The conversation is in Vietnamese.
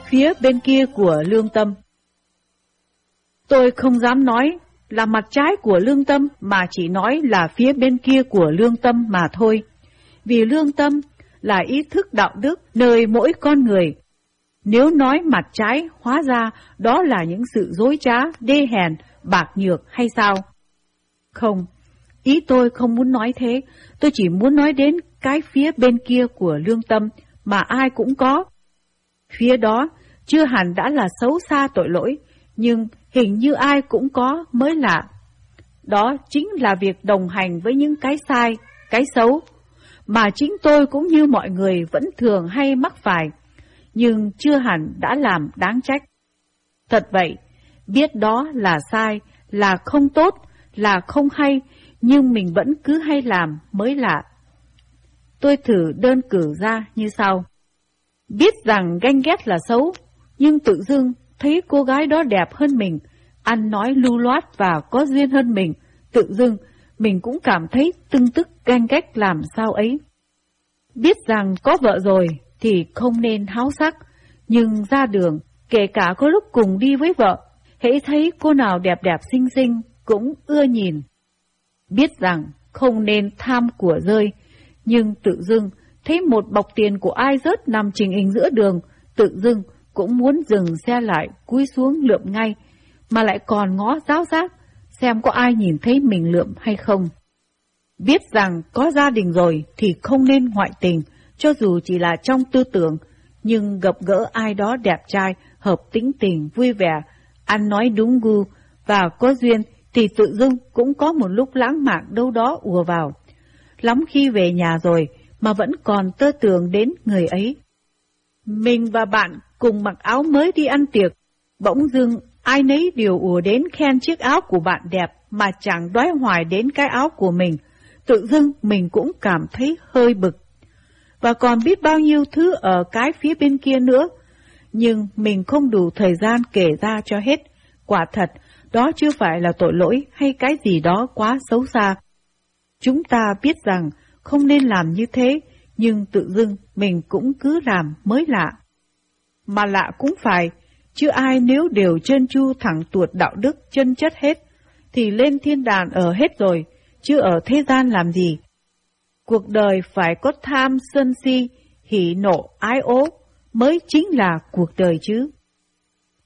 phía bên kia của lương tâm. Tôi không dám nói là mặt trái của lương tâm, mà chỉ nói là phía bên kia của lương tâm mà thôi. Vì lương tâm là ý thức đạo đức nơi mỗi con người. Nếu nói mặt trái, hóa ra đó là những sự dối trá, đê hèn, bạc nhược hay sao? Không, ý tôi không muốn nói thế, tôi chỉ muốn nói đến cái phía bên kia của lương tâm mà ai cũng có. Phía đó chưa hẳn đã là xấu xa tội lỗi, nhưng hình như ai cũng có mới lạ. Đó chính là việc đồng hành với những cái sai, cái xấu, mà chính tôi cũng như mọi người vẫn thường hay mắc phải, nhưng chưa hẳn đã làm đáng trách. Thật vậy, biết đó là sai, là không tốt, là không hay, nhưng mình vẫn cứ hay làm mới lạ. Tôi thử đơn cử ra như sau. Biết rằng ganh ghét là xấu, nhưng tự dưng thấy cô gái đó đẹp hơn mình, ăn nói lưu loát và có duyên hơn mình, tự dưng mình cũng cảm thấy tưng tức ganh ghét làm sao ấy. Biết rằng có vợ rồi thì không nên háo sắc, nhưng ra đường, kể cả có lúc cùng đi với vợ, hễ thấy cô nào đẹp đẹp xinh xinh cũng ưa nhìn. Biết rằng không nên tham của rơi, nhưng tự dưng thấy một bọc tiền của ai rớt nằm trình hình giữa đường, tự dưng cũng muốn dừng xe lại, cúi xuống lượm ngay, mà lại còn ngó ráo rác xem có ai nhìn thấy mình lượm hay không. Biết rằng có gia đình rồi thì không nên ngoại tình, cho dù chỉ là trong tư tưởng, nhưng gặp gỡ ai đó đẹp trai, hợp tính tình, vui vẻ, ăn nói đúng gu và có duyên thì tự dưng cũng có một lúc lãng mạn đâu đó ùa vào. Lắm khi về nhà rồi mà vẫn còn tơ tưởng đến người ấy. Mình và bạn cùng mặc áo mới đi ăn tiệc, bỗng dưng ai nấy đều ùa đến khen chiếc áo của bạn đẹp mà chẳng đoái hoài đến cái áo của mình. Tự dưng mình cũng cảm thấy hơi bực. Và còn biết bao nhiêu thứ ở cái phía bên kia nữa, nhưng mình không đủ thời gian kể ra cho hết. Quả thật, đó chưa phải là tội lỗi hay cái gì đó quá xấu xa. Chúng ta biết rằng không nên làm như thế, nhưng tự dưng mình cũng cứ làm mới lạ. Mà lạ cũng phải, chứ ai nếu đều trơn tru thẳng tuột đạo đức chân chất hết, thì lên thiên đàng ở hết rồi, chứ ở thế gian làm gì. Cuộc đời phải có tham sân si, hỉ nộ ái ố, mới chính là cuộc đời chứ.